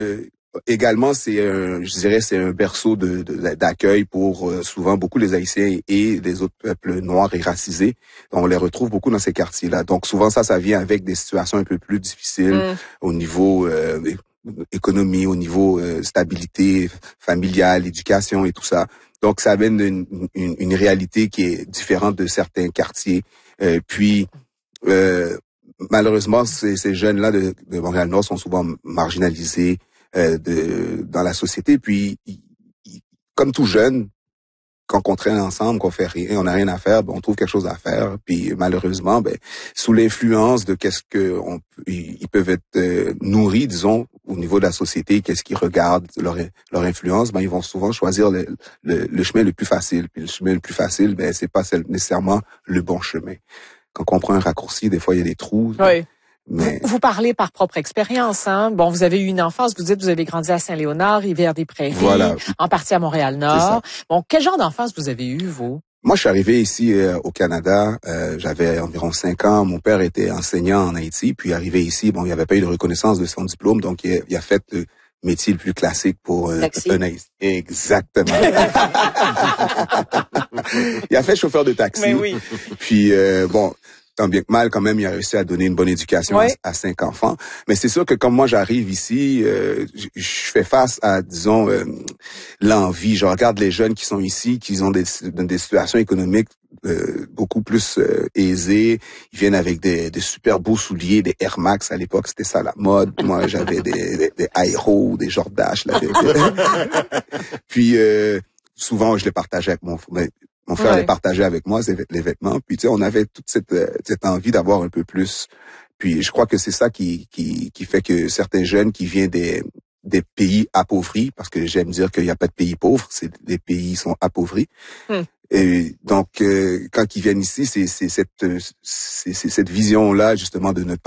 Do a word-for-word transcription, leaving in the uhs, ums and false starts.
Euh, également, c'est un, je dirais, c'est un berceau de, de- d'accueil pour euh, souvent beaucoup les Haïtiens et les autres peuples noirs et racisés. On les retrouve beaucoup dans ces quartiers-là. Donc souvent, ça, ça vient avec des situations un peu plus difficiles Mm. au niveau euh, é- économie, au niveau euh, stabilité familiale, éducation et tout ça. Donc ça amène une, une, une réalité qui est différente de certains quartiers. Euh, puis euh, malheureusement, ces, ces jeunes-là de, de Montréal-Nord sont souvent marginalisés euh, de, dans la société. Puis, ils- ils- comme tout jeune, quand on traîne ensemble, qu'on fait rien, on n'a rien à faire, ben, on trouve quelque chose à faire. Puis malheureusement, ben, sous l'influence de qu'est-ce que on, ils ils peuvent être euh, nourris, disons, au niveau de la société, qu'est-ce qu'ils regardent, leur leur influence, ben ils vont souvent choisir le, le, le chemin le plus facile. Puis le chemin le plus facile, ben c'est pas nécessairement le bon chemin. Quand on prend un raccourci, des fois il y a des trous. Oui. Mais Vous, vous parlez par propre expérience, hein? Bon, vous avez eu une enfance, vous dites que vous avez grandi à Saint-Léonard, Rivière-des-Prairies, voilà, en partie à Montréal-Nord. Bon, quel genre d'enfance vous avez eu, vous? moi, je suis arrivé ici euh, au Canada, euh, j'avais environ cinq ans. Mon père était enseignant en Haïti, puis arrivé ici, bon, il n'y avait pas eu de reconnaissance de son diplôme, donc il a, il a fait le métier le plus classique pour euh, un Haïtien. Exactement. Il a fait chauffeur de taxi. Mais oui. Puis euh, bon, tant bien que mal, quand même, il a réussi à donner une bonne éducation Oui. à, à cinq enfants. Mais c'est sûr que comme moi, j'arrive ici, euh, je, je fais face à, disons, euh, l'envie. Je regarde les jeunes qui sont ici, qui ont des, des situations économiques euh, beaucoup plus euh, aisées. Ils viennent avec des, des super beaux souliers, des Air Max. À l'époque, c'était ça la mode. Moi, j'avais des, des, des Aero, des Jordache. Là, des, des... Puis euh, souvent, je les partageais avec mon Mon frère Ouais. les partageait avec moi, les vêtements. Puis, tu sais, on avait toute cette, cette envie d'avoir un peu plus. Puis, je crois que c'est ça qui, qui, qui fait que certains jeunes qui viennent des, des pays appauvris, parce que j'aime dire qu'il n'y a pas de pays pauvres, c'est les pays sont appauvris. Hmm. Et donc, euh, quand ils viennent ici, c'est, c'est cette, c'est, c'est cette vision-là, justement, de ne